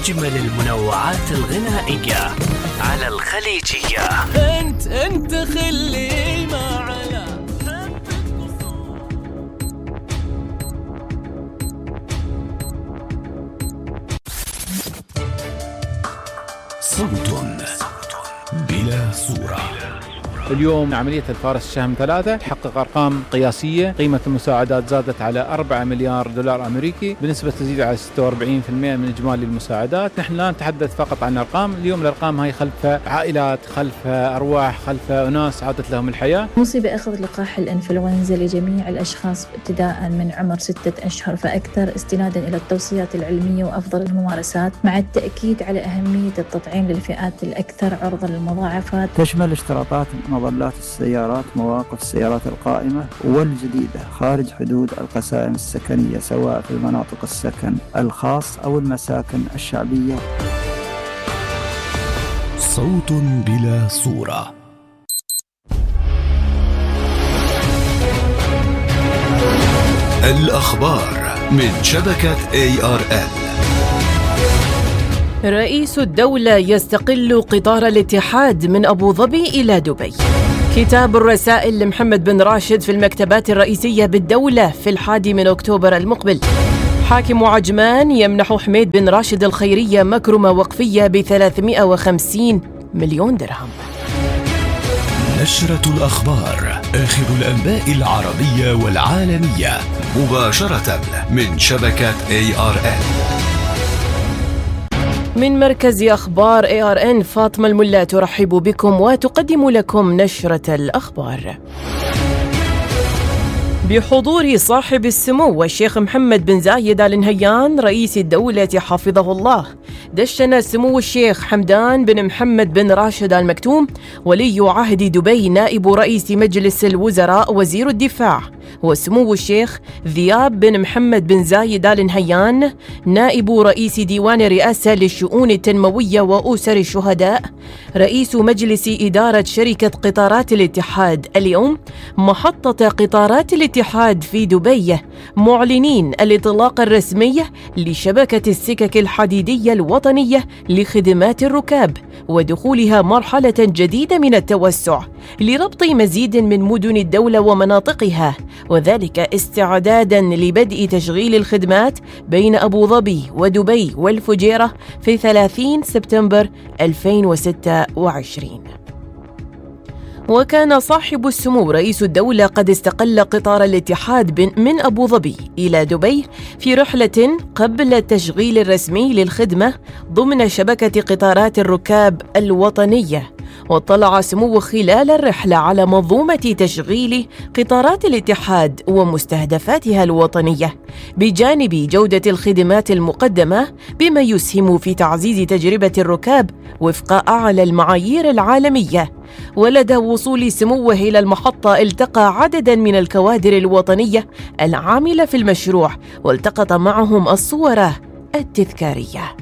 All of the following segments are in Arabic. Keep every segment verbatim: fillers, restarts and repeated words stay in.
أجمل المنوعات الغنائية على الخليجية. أنت أنت خلي ما على صوت بلا صورة. اليوم عملية الفارس الشهم ثلاثة تحقق أرقام قياسية. قيمة المساعدات زادت على أربعة مليار دولار أمريكي بنسبة تزيد على ستة وأربعين بالمئة من إجمالي المساعدات. نحن لا نتحدث فقط عن أرقام، اليوم الأرقام هاي خلف عائلات، خلف أرواح، خلف أناس عادت لهم الحياة. مصيبة أخذ لقاح الإنفلونزا لجميع الأشخاص ابتداء من عمر ستة أشهر فأكثر، استنادا إلى التوصيات العلمية وأفضل الممارسات، مع التأكيد على أهمية التطعيم للفئات الأكثر عرضة للمضاعفات. تشمل اشتراطات مظلات السيارات، مواقف السيارات القائمة والجديدة خارج حدود القسائم السكنية، سواء في المناطق السكن الخاص أو المساكن الشعبية. صوت بلا صورة. الأخبار من شبكة إيه آر إل. رئيس الدولة يستقل قطار الاتحاد من أبو ظبي إلى دبي. كتاب الرسائل لمحمد بن راشد في المكتبات الرئيسية بالدولة في الحادي من أكتوبر المقبل. حاكم عجمان يمنح حميد بن راشد الخيرية مكرمة وقفية بثلاثمئة وخمسين مليون درهم. نشرة الأخبار، آخر الأنباء العربية والعالمية مباشرة من شبكة إيه آر إل. من مركز أخبار إيه آر إن فاطمة الملا ترحب بكم وتقدم لكم نشرة الأخبار بحضور صاحب السمو الشيخ محمد بن زايد آل نهيان رئيس الدولة حفظه الله. دشن سمو الشيخ حمدان بن محمد بن راشد آل مكتوم ولي عهد دبي نائب رئيس مجلس الوزراء وزير الدفاع، وسمو الشيخ ذياب بن محمد بن زايد آل نهيان نائب رئيس ديوان الرئاسة للشؤون التنموية وأسر الشهداء رئيس مجلس إدارة شركة قطارات الاتحاد. اليوم محطة قطارات الاتحاد في دبي معلنين الانطلاق الرسمي لشبكة السكك الحديدية الوطنية لخدمات الركاب ودخولها مرحلة جديدة من التوسع لربط مزيد من مدن الدولة ومناطقها، وذلك استعدادا لبدء تشغيل الخدمات بين أبو ظبي ودبي والفجيرة في ثلاثين سبتمبر ألفين وستة وعشرين. وكان صاحب السمو رئيس الدولة قد استقل قطار الاتحاد من أبو ظبي إلى دبي في رحلة قبل التشغيل الرسمي للخدمة ضمن شبكة قطارات الركاب الوطنية. واطلع سموه خلال الرحلة على منظومة تشغيل قطارات الاتحاد ومستهدفاتها الوطنية بجانب جودة الخدمات المقدمة، بما يسهم في تعزيز تجربة الركاب وفق أعلى المعايير العالمية. ولدى وصول سموه إلى المحطة التقى عددا من الكوادر الوطنية العاملة في المشروع والتقط معهم الصورة التذكارية.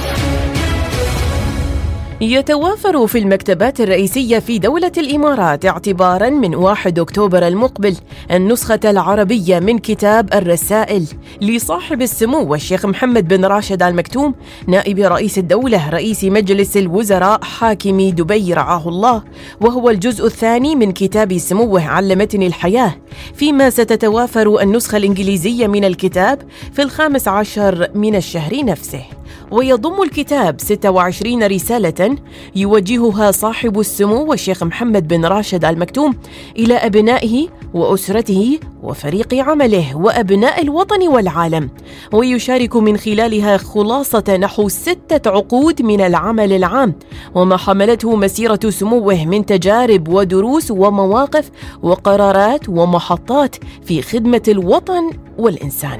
يتوافر في المكتبات الرئيسية في دولة الإمارات اعتباراً من واحد أكتوبر المقبل النسخة العربية من كتاب الرسائل لصاحب السمو الشيخ محمد بن راشد آل مكتوم نائب رئيس الدولة رئيس مجلس الوزراء حاكم دبي رعاه الله، وهو الجزء الثاني من كتاب سموه علمتني الحياة، فيما ستتوافر النسخة الإنجليزية من الكتاب في الخامس عشر من الشهر نفسه. ويضم الكتاب ستة وعشرين رسالة يوجهها صاحب السمو الشيخ محمد بن راشد آل مكتوم إلى أبنائه وأسرته وفريق عمله وأبناء الوطن والعالم، ويشارك من خلالها خلاصة نحو ستة عقود من العمل العام وما حملته مسيرة سموه من تجارب ودروس ومواقف وقرارات ومحطات في خدمة الوطن والإنسان.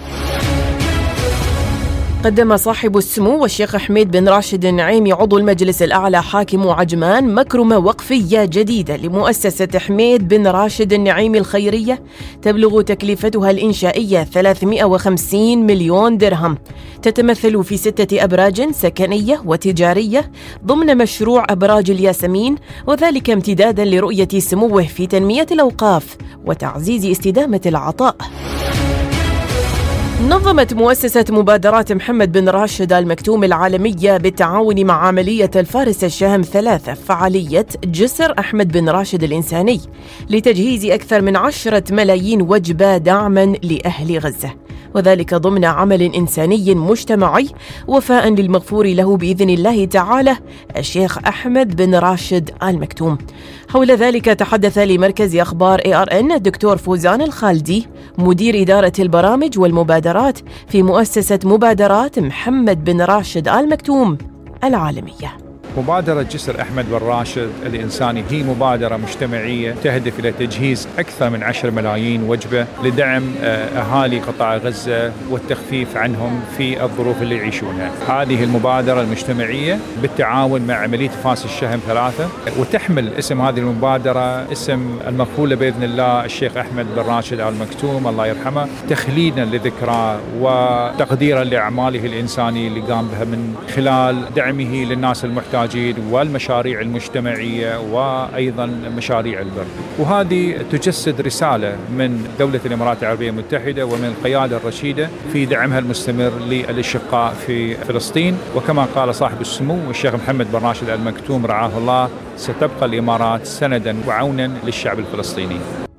قدم صاحب السمو الشيخ حميد بن راشد النعيمي عضو المجلس الأعلى حاكم عجمان مكرمة وقفية جديدة لمؤسسة حميد بن راشد النعيمي الخيرية تبلغ تكلفتها الإنشائية ثلاثمئة وخمسين مليون درهم، تتمثل في ستة أبراج سكنية وتجارية ضمن مشروع أبراج الياسمين، وذلك امتدادا لرؤية سموه في تنمية الأوقاف وتعزيز استدامة العطاء. نظمت مؤسسة مبادرات محمد بن راشد آل مكتوم العالمية بالتعاون مع عملية الفارس الشهم ثلاثة فعالية جسر أحمد بن راشد الإنساني لتجهيز أكثر من عشرة ملايين وجبة دعما لأهل غزة، وذلك ضمن عمل إنساني مجتمعي وفاء للمغفور له بإذن الله تعالى الشيخ أحمد بن راشد آل مكتوم. حول ذلك تحدث لمركز أخبار إيه آر إن الدكتور فوزان الخالدي مدير إدارة البرامج والمبادرات في مؤسسة مبادرات محمد بن راشد آل مكتوم العالمية. مبادرة جسر أحمد بن راشد الإنساني هي مبادرة مجتمعية تهدف إلى تجهيز أكثر من عشر ملايين وجبة لدعم أهالي قطاع غزة والتخفيف عنهم في الظروف اللي يعيشونها. هذه المبادرة المجتمعية بالتعاون مع عملية فارس الشهم ثلاثة، وتحمل اسم هذه المبادرة اسم المغفور بإذن الله الشيخ أحمد بن راشد آل مكتوم الله يرحمه، تخليدا لذكرى وتقديرا لأعماله الإنسانية اللي قام بها من خلال دعمه للناس المحتاجين والمشاريع المجتمعية وأيضا مشاريع البر. وهذه تجسد رسالة من دولة الإمارات العربية المتحدة ومن القيادة الرشيدة في دعمها المستمر للأشقاء في فلسطين. وكما قال صاحب السمو الشيخ محمد بن راشد آل مكتوم رعاه الله، ستبقى الإمارات سندا وعونا للشعب الفلسطيني.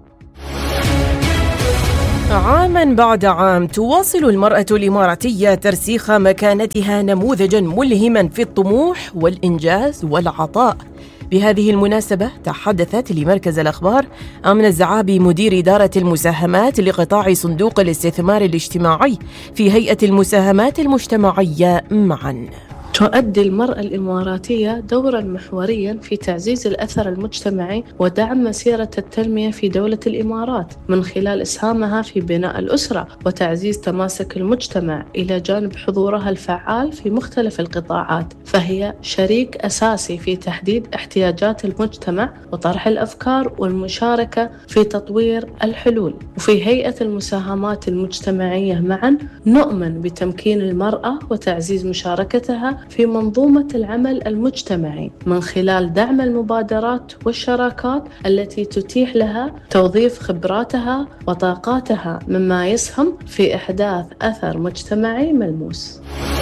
عاما بعد عام تواصل المرأة الإماراتية ترسيخ مكانتها نموذجا ملهما في الطموح والإنجاز والعطاء. بهذه المناسبة تحدثت لمركز الأخبار آمنة الزعابي مدير إدارة المساهمات لقطاع صندوق الاستثمار الاجتماعي في هيئة المساهمات المجتمعية معا. تؤدي المرأة الإماراتية دورا محوريا في تعزيز الأثر المجتمعي ودعم مسيرة التنمية في دولة الإمارات من خلال إسهامها في بناء الأسرة وتعزيز تماسك المجتمع إلى جانب حضورها الفعال في مختلف القطاعات، فهي شريك أساسي في تحديد احتياجات المجتمع وطرح الأفكار والمشاركة في تطوير الحلول. وفي هيئة المساهمات المجتمعية معا نؤمن بتمكين المرأة وتعزيز مشاركتها في منظومة العمل المجتمعي من خلال دعم المبادرات والشراكات التي تتيح لها توظيف خبراتها وطاقاتها، مما يسهم في إحداث أثر مجتمعي ملموس.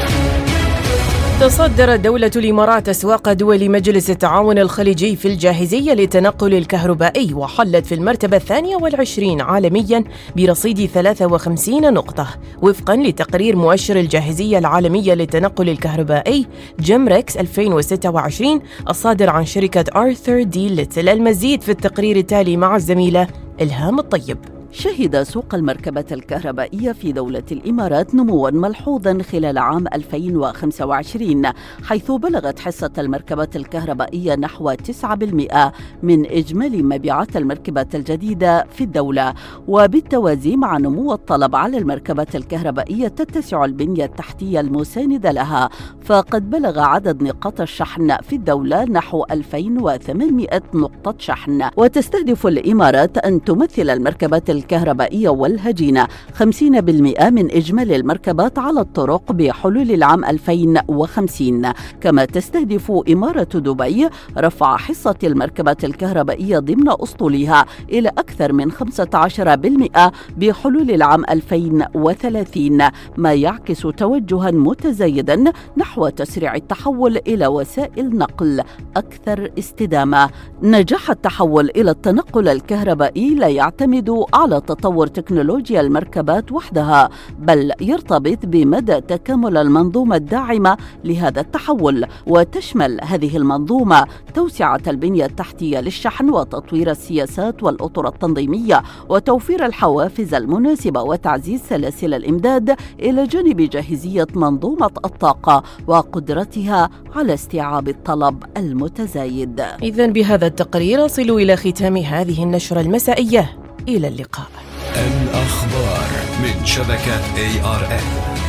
تصدرت دولة الإمارات أسواق دول مجلس التعاون الخليجي في الجاهزية للتنقل الكهربائي، وحلت في المرتبة الثانية والعشرين عالمياً برصيد ثلاثة وخمسين نقطة وفقاً لتقرير مؤشر الجاهزية العالمية للتنقل الكهربائي جمركس ألفين وستة وعشرين الصادر عن شركة آرثر دي ليتل. المزيد في التقرير التالي مع الزميلة إلهام الطيب. شهد سوق المركبة الكهربائية في دولة الإمارات نمواً ملحوظاً خلال عام ألفين وخمسة وعشرين، حيث بلغت حصة المركبات الكهربائية نحو تسعة بالمئة من إجمالي مبيعات المركبات الجديدة في الدولة. وبالتوازي مع نمو الطلب على المركبات الكهربائية تتسع البنية التحتية المساندة لها، فقد بلغ عدد نقاط الشحن في الدولة نحو ألفين وثمانمئة نقطة شحن. وتستهدف الإمارات أن تمثل المركبات الكهربائية والهجينة خمسين بالمئة من إجمالي المركبات على الطرق بحلول العام ألفين وخمسين. كما تستهدف إمارة دبي رفع حصة المركبات الكهربائية ضمن أسطولها إلى أكثر من خمسة عشر بالمئة بحلول العام ألفين وثلاثين، ما يعكس توجها متزايدا نحو تسريع التحول إلى وسائل نقل أكثر استدامة. نجاح التحول إلى التنقل الكهربائي لا يعتمد على تطور تكنولوجيا المركبات وحدها، بل يرتبط بمدى تكامل المنظومة الداعمة لهذا التحول، وتشمل هذه المنظومة توسعة البنية التحتية للشحن وتطوير السياسات والأطر التنظيمية وتوفير الحوافز المناسبة وتعزيز سلاسل الإمداد، إلى جانب جاهزية منظومة الطاقة وقدرتها على استيعاب الطلب المتزايد. إذن بهذا التقرير صلوا إلى ختام هذه النشرة المسائية. إلى اللقاء. الأخبار من شبكة إيه آر إن.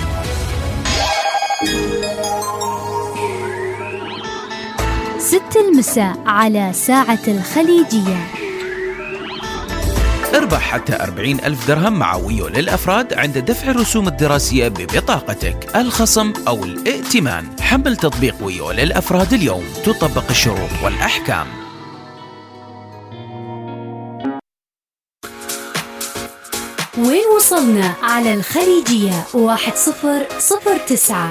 ست المساء على ساعة الخليجية. اربح حتى أربعين ألف درهم مع ويو للأفراد عند دفع الرسوم الدراسية ببطاقتك، الخصم أو الائتمان. حمل تطبيق ويو للأفراد اليوم، تطبق الشروط والأحكام. وين وصل وصلنا على الخليجية واحد صفر صفر تسعة.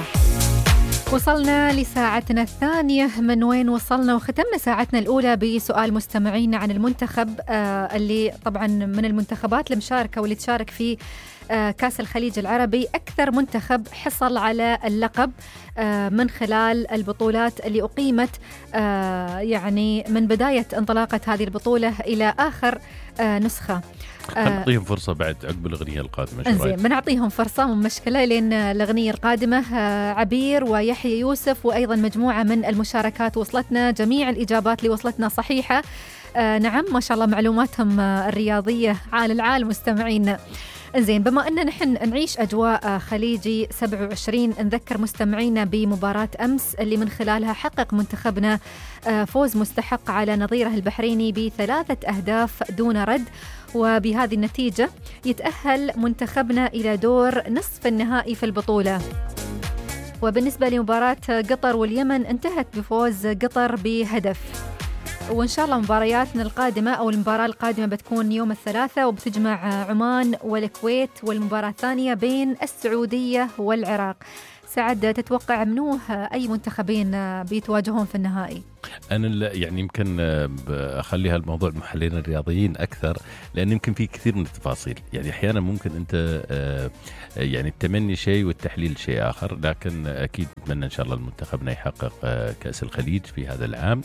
وصلنا لساعتنا الثانية. من وين وصلنا؟ وختمنا ساعتنا الأولى بسؤال مستمعين عن المنتخب آه اللي طبعا من المنتخبات المشاركة واللي تشارك في آه كأس الخليج العربي، أكثر منتخب حصل على اللقب آه من خلال البطولات اللي أقيمت آه يعني من بداية انطلاقة هذه البطولة إلى آخر آه نسخة. نعطيهم فرصة بعد عقب الأغنية القادمة. زين، بنعطيهم فرصة من مشكلة لأن الأغنية القادمة عبير ويحيى يوسف وأيضا مجموعة من المشاركات وصلتنا، جميع الإجابات اللي وصلتنا صحيحة. آه نعم، ما شاء الله معلوماتهم الرياضية على العال مستمعين. زين، بما أننا نحن نعيش أجواء خليجي سبعة وعشرين، نذكر مستمعينا بمباراة أمس اللي من خلالها حقق منتخبنا فوز مستحق على نظيره البحريني بثلاثة أهداف دون رد، وبهذه النتيجة يتأهل منتخبنا إلى دور نصف النهائي في البطولة. وبالنسبة لمباراة قطر واليمن انتهت بفوز قطر بهدف. وإن شاء الله مبارياتنا القادمة أو المباراة القادمة بتكون يوم الثلاثاء وبتجمع عمان والكويت، والمباراة الثانية بين السعودية والعراق. سعد، تتوقع منو أي منتخبين بيتواجهون في النهائي؟ أنا يعني يمكن أخليها الموضوع المحللين الرياضيين أكثر، لأن يمكن في كثير من التفاصيل. يعني أحيانا ممكن أنت يعني التمني شيء والتحليل شيء آخر، لكن أكيد نتمنى إن شاء الله المنتخبنا يحقق كأس الخليج في هذا العام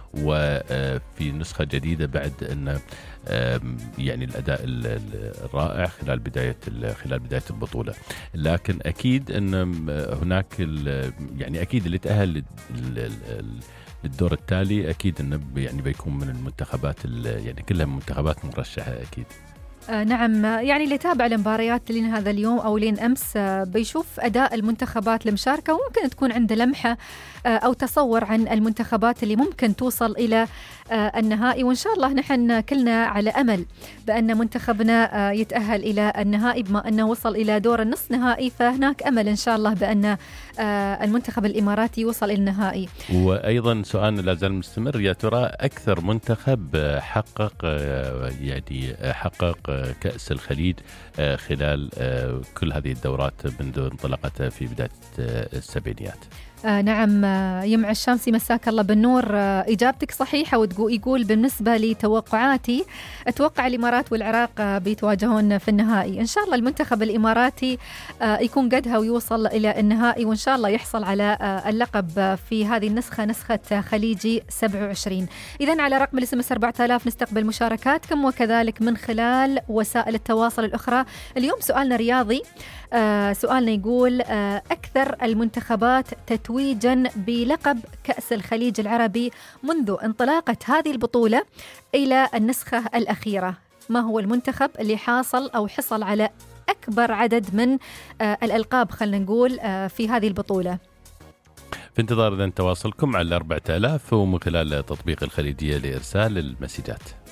وفي نسخة جديدة بعد أن يعني الأداء الرائع خلال بداية خلال بداية البطولة. لكن أكيد أن هناك يعني أكيد اللي تأهل للدور التالي أكيد أنه يعني بيكون من المنتخبات يعني كلها منتخبات مرشحة أكيد. آه نعم، يعني اللي تابع المباريات لين هذا اليوم أو لين أمس آه بيشوف أداء المنتخبات المشاركة، وممكن تكون عنده لمحة آه أو تصور عن المنتخبات اللي ممكن توصل إلى آه النهائي. وإن شاء الله نحن كلنا على أمل بأن منتخبنا آه يتأهل إلى النهائي، بما أنه وصل إلى دور النصف نهائي فهناك أمل إن شاء الله بأن آه المنتخب الإماراتي يوصل إلى النهائي. وأيضا سؤالنا لا زال مستمر، يا ترى أكثر منتخب حقق آه يعني حقق كأس الخليج خلال كل هذه الدورات منذ انطلاقتها في بداية السبعينيات؟ آه نعم، يمع الشامسي مساك الله بالنور، آه إجابتك صحيحة. ويقول بالنسبة لتوقعاتي أتوقع الإمارات والعراق آه بيتواجهون في النهائي. إن شاء الله المنتخب الإماراتي آه يكون قدها ويوصل إلى النهائي، وإن شاء الله يحصل على آه اللقب في هذه النسخة، نسخة خليجي سبعة وعشرين. إذن على رقم الاس ام اس أربعة آلاف نستقبل مشاركاتكم وكذلك من خلال وسائل التواصل الأخرى. اليوم سؤالنا رياضي. آه سؤالنا يقول آه أكثر المنتخبات تتويجا بلقب كأس الخليج العربي منذ انطلاقة هذه البطولة إلى النسخة الأخيرة. ما هو المنتخب اللي حاصل أو حصل على أكبر عدد من آه الألقاب خلنا نقول آه في هذه البطولة؟ في انتظار إذن تواصلكم على أربعة آلاف ومن خلال تطبيق الخليجية لإرسال المسجات.